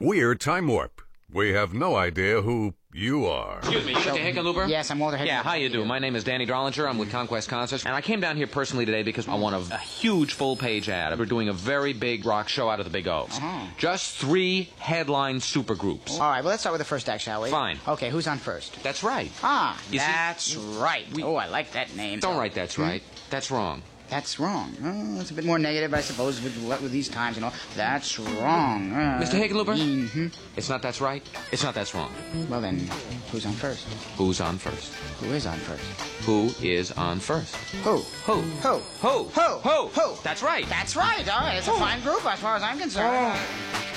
We're Time Warp. We have no idea who you are. Excuse me, Mr. Hickenlooper? Yes, I'm Walter Hickenlooper. Yeah, how you do? My name is Danny Drollinger. I'm with Conquest Concerts. And I came down here personally today because I want a huge full-page ad. We're doing a very big rock show out of the Big Oaks. Just 3 headline supergroups. All right, well, let's start with the first act, shall we? Fine. Okay, who's on first? That's right. That's right. Oh, I like that name. Don't write that's right. That's wrong. That's wrong. It's a bit more negative, I suppose, with these times, you know. That's wrong. Mr. Hickenlooper? Mm-hmm. It's not that's right. It's not that's wrong. Well, then, who's on first? Who's on first? Who is on first? Who is on first? Who? Who? Who? Who? Who? Who? Who? That's right. That's right. All right, it's a fine group as far as I'm concerned.